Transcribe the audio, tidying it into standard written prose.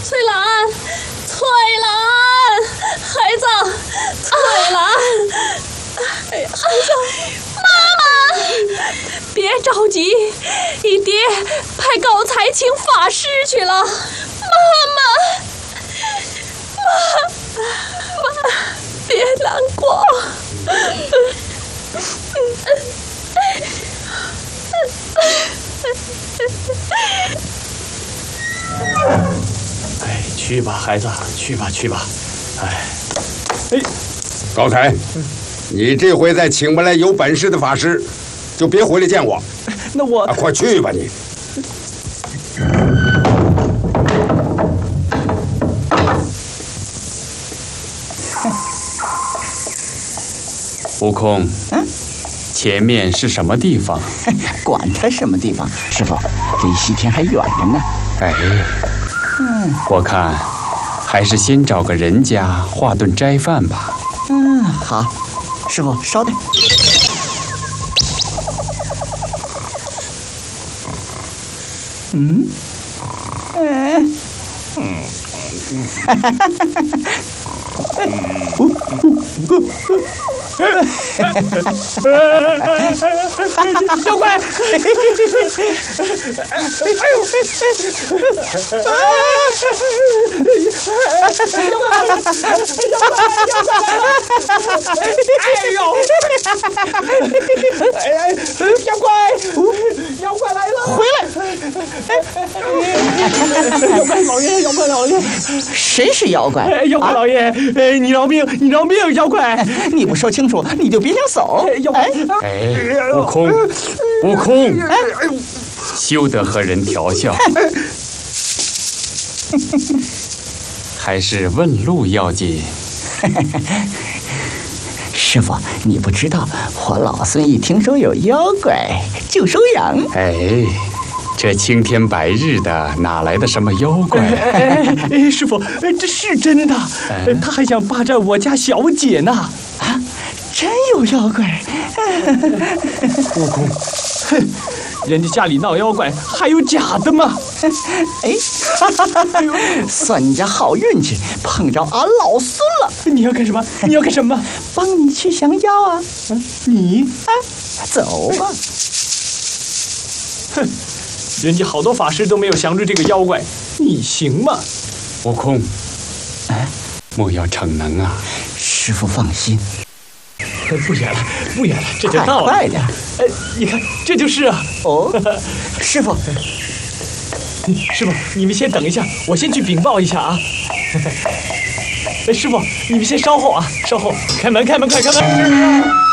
翠兰，翠兰，孩子，翠兰，哎呀，孩子，妈妈，别着急，你爹派高才请法师去了。妈，别难过。 哎，去吧，孩子，去吧，去吧。哎， 高才，你这回再请不来有本事的法师，就别回来见我。 那我快去吧你。 悟空，前面是什么地方？ 管他什么地方，师傅，离西天还远着呢。 哎，我看还是先找个人家化顿斋饭吧。 好，师傅稍等。 妖怪！妖怪来了！ 回来！ 妖怪老爷，妖怪老爷， 谁是妖怪？ 妖怪老爷，你饶命，你饶命！妖怪， 你不说清楚，你就别想走。 妖怪， 哎，悟空，悟空，休得和人调笑，还是问路要紧。 师傅，你不知道，我老孙一听说有妖怪就收养。 哎，这青天白日的，哪来的什么妖怪？ 师傅，这是真的。他还想霸占我家小姐呢。 啊，真有妖怪！ 悟空，哼，人家家里闹妖怪，还有假的吗？ 哎，算你家好运气，碰着俺老孙了。 你要干什么？你要干什么？ 帮你去降妖啊！ 你啊，走吧。 哼，人家好多法师都没有降住这个妖怪，你行吗？ 悟空，莫要逞能啊！ 师傅放心。 不远了，不远了，这就到了。 快点！ 你看，这就是啊。 哦，师傅， 师傅，你们先等一下，我先去禀报一下啊。师傅，你们先稍后啊，稍后。开门，开门，快开门！